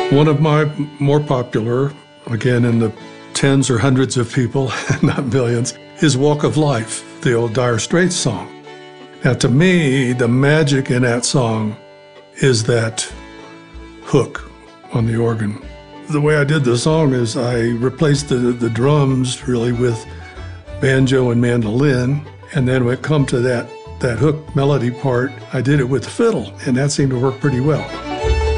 One of my more popular, again in the tens or hundreds of people, not millions, is Walk of Life, the old Dire Straits song. Now to me, the magic in that song is that hook on the organ. The way I did the song is I replaced the drums really with banjo and mandolin, and then when it come to that hook melody part, I did it with the fiddle, and that seemed to work pretty well.